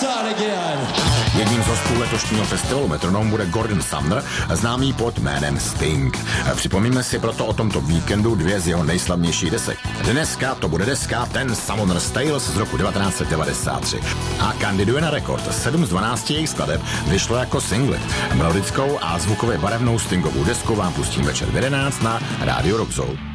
start again. Jedním z hostů letošního festivalu Metronome bude Gordon Sumner, známý pod jménem Sting. Připomíme si proto o tomto víkendu dvě z jeho nejslavnějších desek. Dneska to bude deska Ten Summoner's Tales z roku 1993 a kandiduje na rekord. 7 z 12 jejich skladeb vyšlo jako singly. Melodickou a zvukově barevnou Stingovou desku vám pustím večer v 11 na Radio Rock Zone.